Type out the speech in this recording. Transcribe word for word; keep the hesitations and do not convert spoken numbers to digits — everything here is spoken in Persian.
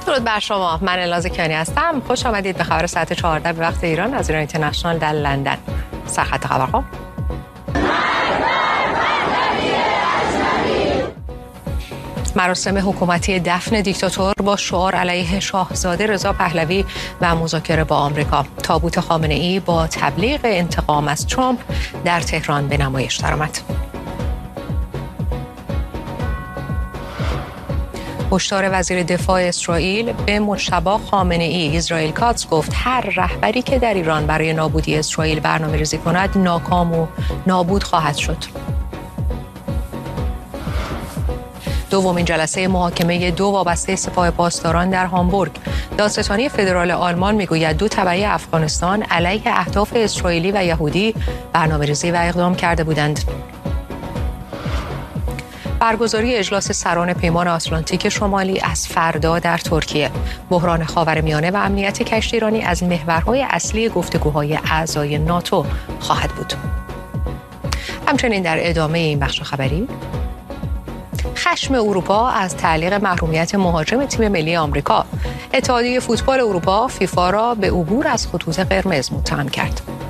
درود بر شما، من الاز کیانی هستم. خوش آمدید به خبر ساعت چهارده به وقت ایران از ایران اینترنشنال در لندن. سرخط خبرها. مراسم حکومتی دفن دیکتاتور با شعار علیه شاهزاده رضا پهلوی و مذاکره با آمریکا. تابوت خامنه‌ای با تبلیغ انتقام از ترامپ در تهران به نمایش درآمد. هشدار وزیر دفاع اسرائیل به مجتبی خامنه‌ای. اسرائیل کاتس گفت هر رهبری که در ایران برای نابودی اسرائیل برنامه‌ریزی کند ناکام و نابود خواهد شد. دومین جلسه محاکمه دو وابسته سپاه پاسداران در هامبورگ. دادستانی فدرال آلمان میگوید دو تبعه افغانستان علیه اهداف اسرائیلی و یهودی برنامه‌ریزی و اقدام کرده بودند. برگزاری اجلاس سران پیمان آتلانتیک شمالی از فردا در ترکیه. بحران خاورمیانه و امنیت کشتیرانی از محورهای اصلی گفتگوهای اعضای ناتو خواهد بود. همچنین در ادامه این بخش خبری، خشم اروپا از تعلیق محرومیت مهاجم تیم ملی آمریکا. اتحادیه فوتبال اروپا فیفا را به عبور از خطوط قرمز متهم کرد.